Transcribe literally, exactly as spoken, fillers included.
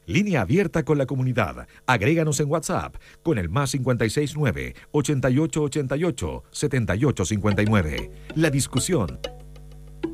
Línea abierta con la comunidad. Agréganos en WhatsApp con el más cinco seis nueve, ocho ocho ocho ocho, siete ocho cinco nueve. La discusión